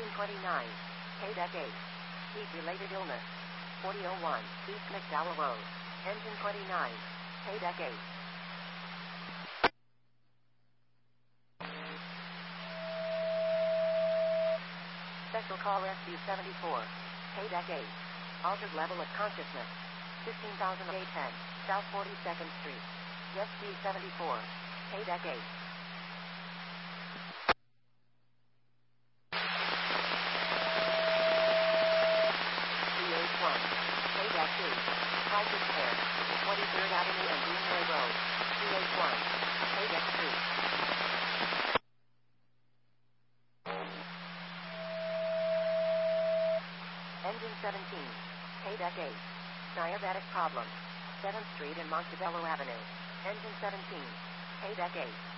Engine 29. KDEC 8. Heat-related illness. 4001 East McDowell Road. Engine 29. KDEC 8. Special call SU-74. KDEC 8. Altered level of consciousness. 15,810 South 42nd Street. SU-74. KDEC 8. KDEC 2. Crisis Care. 23rd Avenue and Greenway Road. CH1. KDEC 3. Engine 17. KDEC 8. Diabetic problem. 7th Street and Montebello Avenue. Engine 17. KDEC 8.